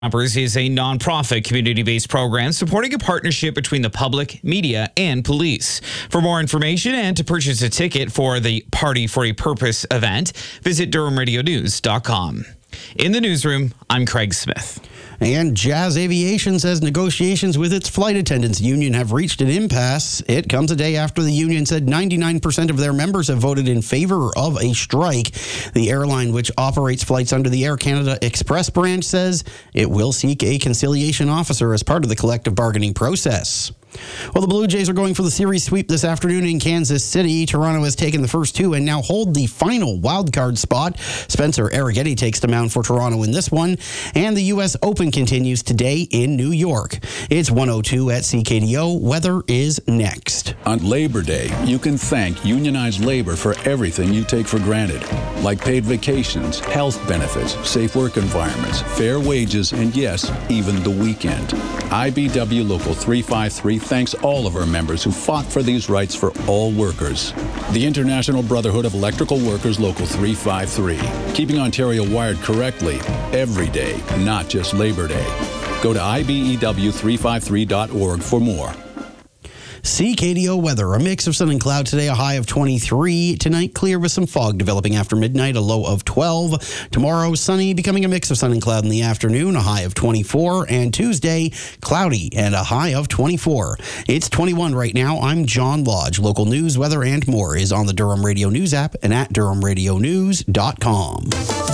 Jumpers is a nonprofit community-based program supporting a partnership between the public, media, and police. For more information and to purchase a ticket for the Party for a Purpose event, visit DurhamRadioNews.com. In the newsroom, I'm Craig Smith. And Jazz Aviation says negotiations with its flight attendants union have reached an impasse. It comes a day after the union said 99% of their members have voted in favor of a strike. The airline, which operates flights under the Air Canada Express branch, says it will seek a conciliation officer as part of the collective bargaining process. Well, the Blue Jays are going for the series sweep this afternoon in Kansas City. Toronto has taken the first two and now hold the final wildcard spot. Spencer Arrighetti takes the mound for Toronto in this one. And the U.S. Open continues today in New York. It's 1:02 at CKDO. Weather is next. On Labor Day, you can thank unionized labor for everything you take for granted, like paid vacations, health benefits, safe work environments, fair wages, and yes, even the weekend. IBW Local 353 thanks all of our members who fought for these rights for all workers. The International Brotherhood of Electrical Workers Local 353, keeping Ontario wired correctly every day, not just Labor Day. Go to IBEW353.org for more. CKDO weather, a mix of sun and cloud today, a high of 23. Tonight, clear with some fog developing after midnight, a low of 12. Tomorrow, sunny, becoming a mix of sun and cloud in the afternoon, a high of 24. And Tuesday, cloudy and a high of 24. It's 21 right now. I'm John Lodge. Local news, weather, and more is on the Durham Radio News app and at DurhamRadioNews.com.